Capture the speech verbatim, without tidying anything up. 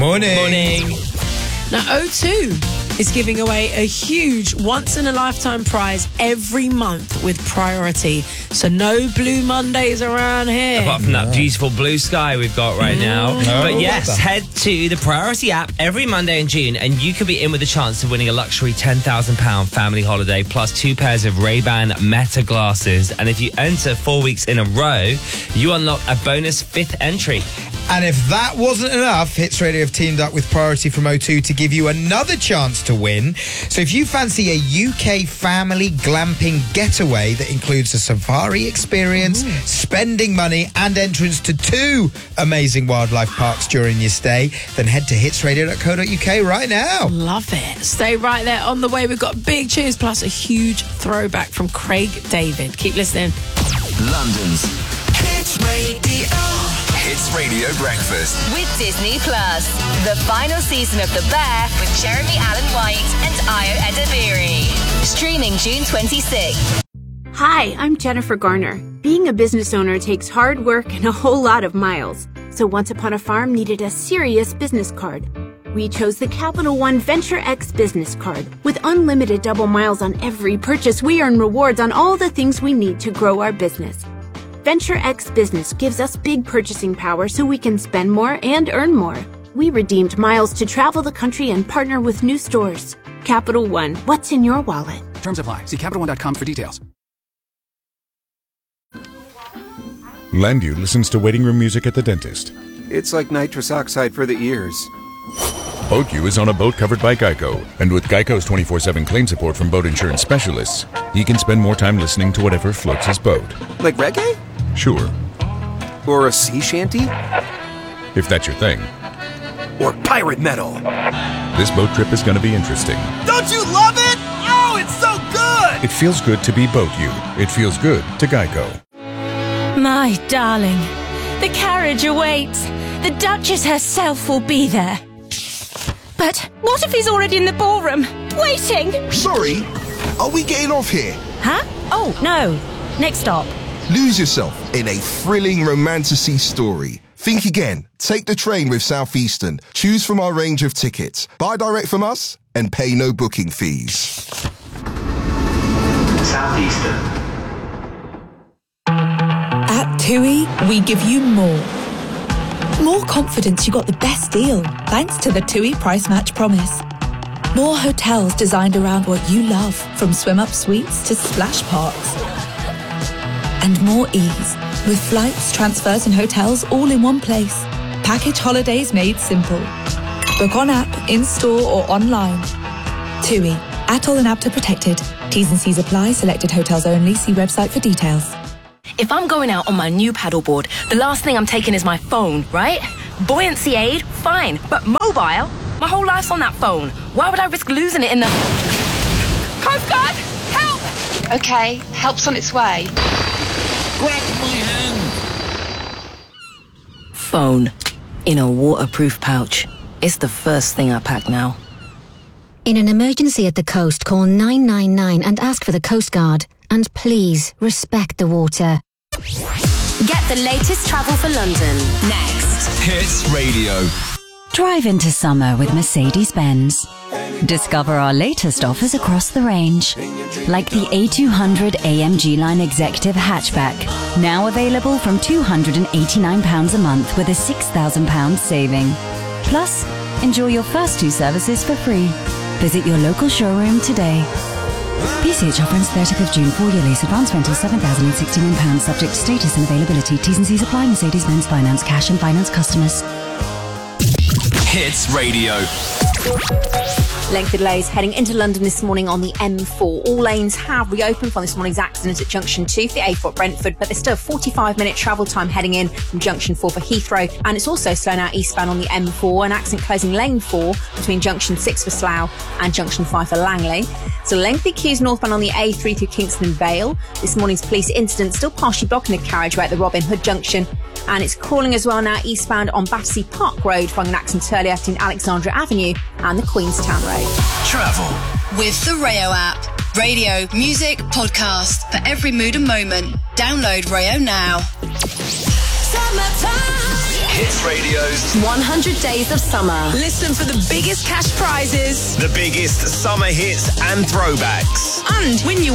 Morning. Morning. Now, O two is giving away a huge once-in-a-lifetime prize every month with Priority. So no Blue Mondays around here. Apart from that beautiful blue sky we've got right now. No. But yes, head to the Priority app every Monday in June and you could be in with a chance of winning a luxury ten thousand pounds family holiday plus two pairs of Ray-Ban Meta glasses. And if you enter four weeks in a row, you unlock a bonus fifth entry. And if that wasn't enough, Hits Radio have teamed up with Priority from O two to give you another chance to win. So if you fancy a U K family glamping getaway that includes a safari experience, Ooh. spending money and entrance to two amazing wildlife parks during your stay, then head to hits radio dot co dot U K right now. Love it. Stay right there. On the way, we've got big tunes plus a huge throwback from Craig David. Keep listening. London's Hits Radio. Hits Radio Breakfast with Disney Plus. The final season of The Bear with Jeremy Allen White and Ayo Edebiri. Streaming June twenty-sixth. Hi, I'm Jennifer Garner. Being a business owner takes hard work and a whole lot of miles. So Once Upon a Farm needed a serious business card. We chose the Capital One Venture X business card. With unlimited double miles on every purchase, we earn rewards on all the things we need to grow our business. Venture X Business gives us big purchasing power so we can spend more and earn more. We redeemed miles to travel the country and partner with new stores. Capital One, what's in your wallet? Terms apply. See Capital One dot com for details. Landu listens to waiting room music at the dentist. It's like nitrous oxide for the ears. BoatU is on a boat covered by Geico. And with Geico's twenty-four seven claim support from boat insurance specialists, he can spend more time listening to whatever floats his boat. Like reggae? Sure. Or a sea shanty? If that's your thing. Or pirate metal. This boat trip is going to be interesting. Don't you love it? Oh, it's so good! It feels good to be BoatU. It feels good to Geico. My darling, the carriage awaits. The Duchess herself will be there. But what if he's already in the ballroom, waiting? Sorry, are we getting off here? Huh? Oh, no. Next stop. Lose yourself in a thrilling romantasy story. Think again. Take the train with Southeastern. Choose from our range of tickets. Buy direct from us and pay no booking fees. Southeastern. At TUI, we give you more. More confidence you got the best deal, thanks to the TUI Price Match Promise. More hotels designed around what you love, from swim-up suites to splash parks. And more ease, with flights, transfers and hotels all in one place. Package holidays made simple. Book on app, in-store or online. TUI, Atoll and APTA protected. T's and C's apply, selected hotels only. See website for details. If I'm going out on my new paddleboard, the last thing I'm taking is my phone, right? Buoyancy aid, fine. But mobile? My whole life's on that phone. Why would I risk losing it in the... Coast Guard, help! Okay, help's on its way. Grab my hand! Phone. In a waterproof pouch. It's the first thing I pack now. In an emergency at the coast, call nine nine nine and ask for the Coast Guard. And please, respect the water. Get the latest travel for London. Next. Hits Radio. Drive into summer with Mercedes-Benz. Discover our latest offers across the range. Like the A two hundred A M G Line Executive Hatchback. Now available from two hundred eighty-nine pounds a month with a six thousand pounds saving. Plus, enjoy your first two services for free. Visit your local showroom today. P C H offer ends thirtieth of June. Four-year lease. Advance rental seven thousand sixty-one pounds. Subject to status and availability. T's and C's apply. Mercedes-Benz Finance. Cash and finance customers. Hits Radio. Lengthy delays heading into London this morning on the M four. All lanes have reopened from this morning's accident at Junction two for the A four at Brentford, but there's still a forty-five minute travel time heading in from Junction four for Heathrow, and it's also slowing out eastbound on the M four, an accident closing lane four between Junction six for Slough and Junction five for Langley. So lengthy queues northbound on the A three through Kingston and Vale. This morning's police incident still partially blocking the carriageway at the Robin Hood Junction, and it's crawling as well now eastbound on Battersea Park Road following an accident earlier between Alexandra Avenue and the Queenstown Road. Travel with the Rayo app. Radio, music, podcast for every mood and moment. Download Rayo now. Summertime. Hits Radio's one hundred Days of Summer. Listen for the biggest cash prizes the biggest summer hits and throwbacks. and win your